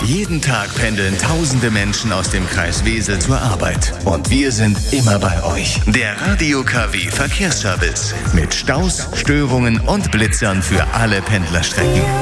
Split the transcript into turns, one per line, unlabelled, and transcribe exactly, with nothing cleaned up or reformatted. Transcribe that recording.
Jeden Tag pendeln tausende Menschen aus dem Kreis Wesel zur Arbeit. Und wir sind immer bei euch. Der Radio K W Verkehrsservice. Mit Staus, Störungen und Blitzern für alle Pendlerstrecken.